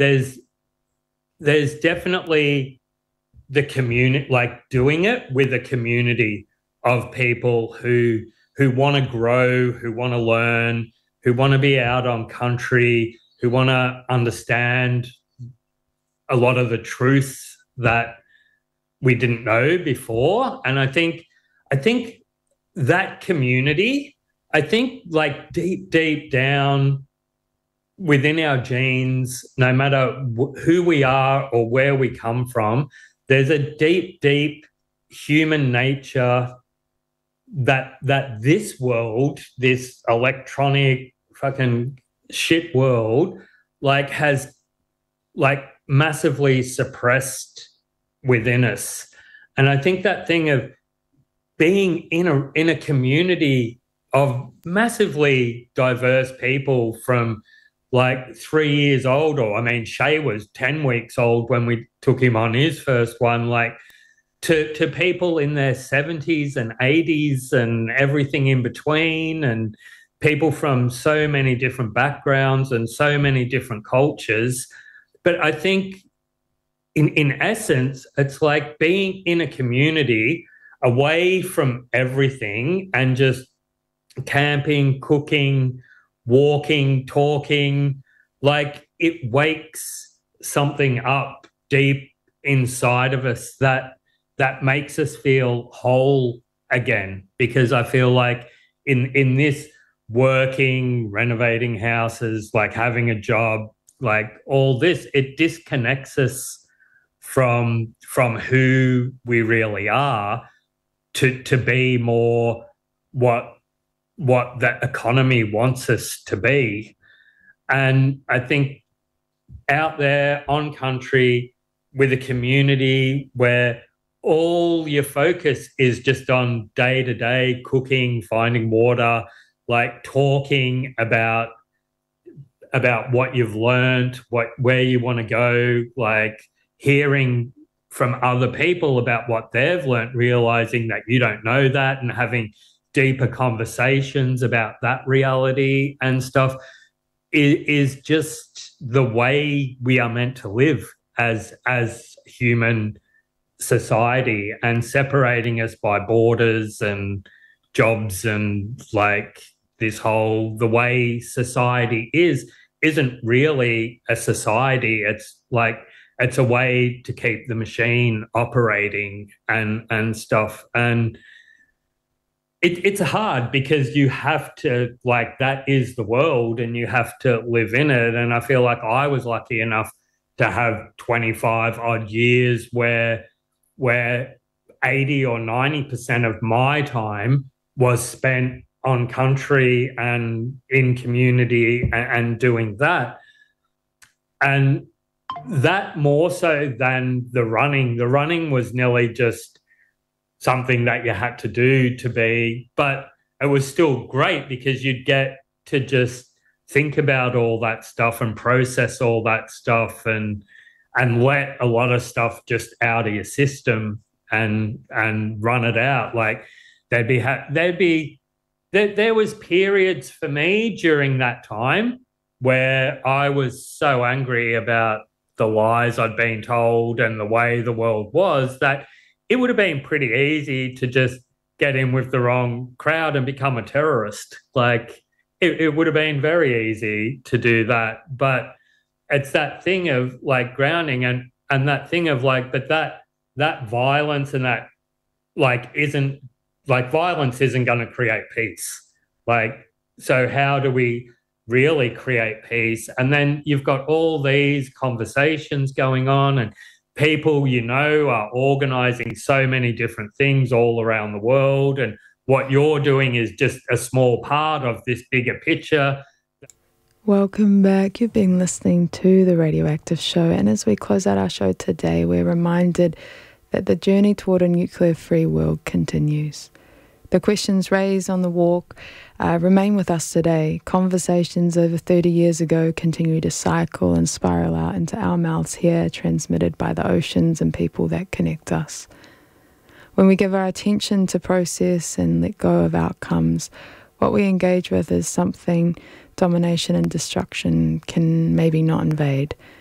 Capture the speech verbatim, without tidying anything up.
there's there's definitely the community, like doing it with a community of people who who want to grow, who want to learn, who want to be out on country, who want to understand a lot of the truths that we didn't know before. And I think I think that community, I think like deep, deep down within our genes, no matter who we are or where we come from, there's a deep, deep human nature that that this world, this electronic fucking shit world, like has like massively suppressed within us. And I think that thing of being in a in a community of massively diverse people from like three years old, or I mean, Shay was ten weeks old when we took him on his first one, like to, to people in their seventies and eighties and everything in between, and people from so many different backgrounds and so many different cultures. But I think in, in essence, it's like being in a community away from everything and just camping, cooking, walking, talking, like it wakes something up deep inside of us that that makes us feel whole again. Because I feel like in in this working, renovating houses, like having a job, like all this, it disconnects us from from who we really are to to be more what what that economy wants us to be. And I think out there on country with a community where all your focus is just on day-to-day cooking, finding water, like talking about about what you've learned, what where you want to go, like hearing from other people about what they've learned, realizing that you don't know that, and having deeper conversations about that reality and stuff is, is just the way we are meant to live as as human society. And separating us by borders and jobs and like this whole the way society is isn't really a society. It's like it's a way to keep the machine operating and and stuff. And It, it's hard because you have to, like, that is the world and you have to live in it. And I feel like I was lucky enough to have twenty-five odd years where where eighty or ninety percent of my time was spent on country and in community and, and doing that. And that more so than the running. The running was nearly just something that you had to do to be, but it was still great because you'd get to just think about all that stuff and process all that stuff and and let a lot of stuff just out of your system and and run it out. Like there'd be there'd be there, there was periods for me during that time where I was so angry about the lies I'd been told and the way the world was that it would have been pretty easy to just get in with the wrong crowd and become a terrorist. Like it, it would have been very easy to do that. But it's that thing of like grounding and and that thing of like, but that that violence and that like isn't like violence isn't going to create peace. Like, so how do we really create peace? And then you've got all these conversations going on and people, you know, are organising so many different things all around the world, and what you're doing is just a small part of this bigger picture. Welcome back. You've been listening to The Radioactive Show, and as we close out our show today, we're reminded that the journey toward a nuclear-free world continues. The questions raised on the walk uh, remain with us today. Conversations over thirty years ago continue to cycle and spiral out into our mouths here, transmitted by the oceans and people that connect us. When we give our attention to process and let go of outcomes, what we engage with is something domination and destruction can maybe not invade.